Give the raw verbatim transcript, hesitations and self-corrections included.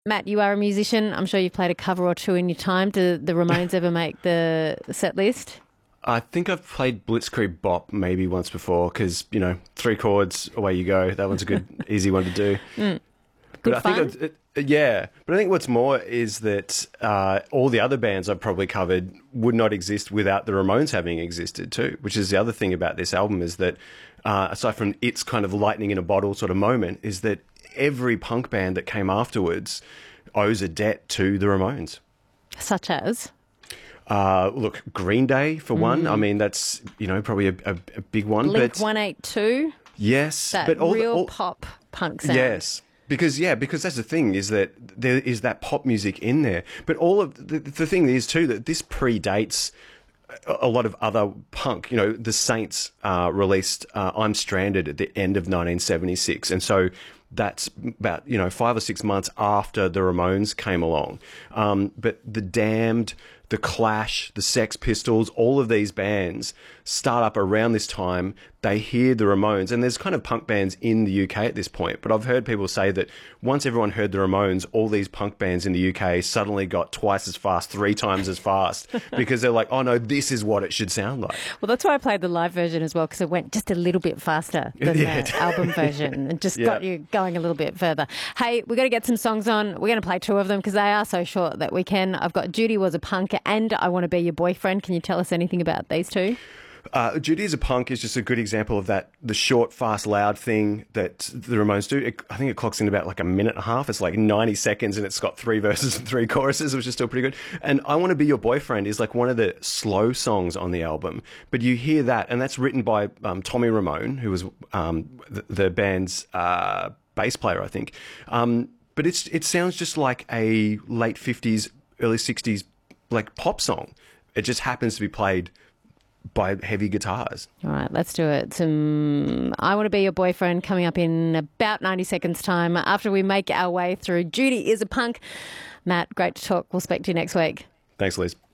Matt, you are a musician. I'm sure you've played a cover or two in your time. Do the Ramones ever make the set list? I think I've played Blitzkrieg Bop maybe once before because, you know, three chords, away you go. That one's a good, easy one to do. Mm. But Good I fun? think, it, it, yeah. But I think what's more is that uh, all the other bands I've probably covered would not exist without the Ramones having existed too, which is the other thing about this album is that, uh, aside from its kind of lightning in a bottle sort of moment, is that every punk band that came afterwards owes a debt to the Ramones. Such as? Uh, look, Green Day, for one. I mean, that's, you know, probably a, a, a big one. Blink but one eighty-two? Yes. That but all real the, all, pop punk sound. Yes. Because, yeah, because that's the thing, is that there is that pop music in there. But all of the, the thing is, too, that this predates a lot of other punk. You know, the Saints uh, released uh, I'm Stranded at the end of nineteen seventy-six. And so that's about, you know, five or six months after the Ramones came along. Um, but the Damned, the Clash, the Sex Pistols, all of these bands start up around this time. They hear the Ramones, and there's kind of punk bands in the U K at this point. But I've heard people say that once everyone heard the Ramones, all these punk bands in the U K suddenly got twice as fast, three times as fast, because they're like, oh no, this is what it should sound like. Well, that's why I played the live version as well, because it went just a little bit faster than Yeah. the album version and just Yeah. got you going a little bit further. Hey, we've got to get some songs on. We're going to play two of them because they are so short that we can. I've got Judy Was a Punk and I Want to Be Your Boyfriend. Can you tell us anything about these two? Uh, Judy Is a Punk is just a good example of that, the short, fast, loud thing that the Ramones do. It, I think it clocks in about like a minute and a half. It's like ninety seconds and it's got three verses and three choruses, which is still pretty good. And I Want to Be Your Boyfriend is like one of the slow songs on the album. But you hear that, and that's written by um, Tommy Ramone, who was um, the, the band's uh, bass player, I think. Um, but it's it sounds just like a late fifties, early sixties like pop song. It just happens to be played by heavy guitars. All right, let's do it. Some I Want to Be Your Boyfriend coming up in about ninety seconds time after we make our way through Judy Is a Punk. Matt, great to talk. We'll speak to you next week. Thanks, Liz.